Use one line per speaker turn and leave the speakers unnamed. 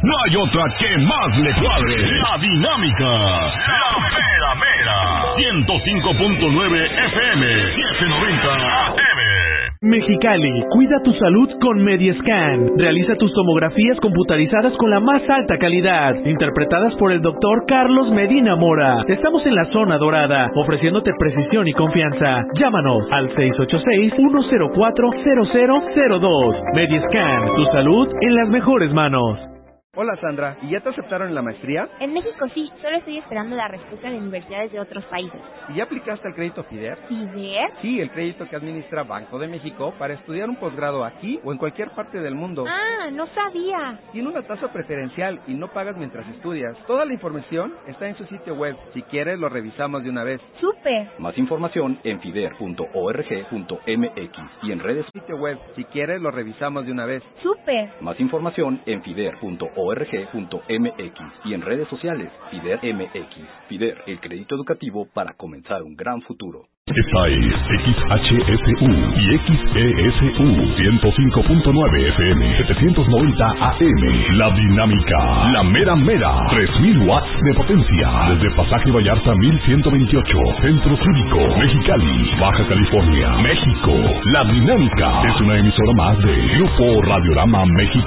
No hay otra que más le cuadre. La Dinámica. La mera mera. 105.9 FM. 790 AM.
Mexicali, cuida tu salud con Mediescan. Realiza tus tomografías computarizadas con la más alta calidad, interpretadas por el doctor Carlos Medina Mora. Estamos en la zona dorada, ofreciéndote precisión y confianza. Llámanos al 686-104-0002. Mediescan, tu salud en las mejores manos.
Hola Sandra, ¿y ya te aceptaron en la maestría?
En México sí, solo estoy esperando la respuesta de universidades de otros países.
¿Y ya aplicaste el crédito FIDER?
¿FIDER?
Sí, el crédito que administra Banco de México para estudiar un posgrado aquí o en cualquier parte del mundo.
Ah, no sabía.
Tiene una tasa preferencial y no pagas mientras estudias. Toda la información está en su sitio web. Si quieres, lo revisamos de una vez.
¡Súper!
Más información en fider.org.mx y en redes.
Sitio web. Si quieres, lo revisamos de una vez.
¡Súper!
Más información en fider.org.mx y en redes sociales. FIDER MX. FIDER, el crédito educativo para comenzar un gran futuro.
Esta es XHSU y XESU 105.9 FM 790 AM. La Dinámica, la mera mera, 3000 watts de potencia. Desde Pasaje Vallarta 1128, Centro Cívico, Mexicali, Baja California, México. La Dinámica es una emisora más de Grupo Radiorama México.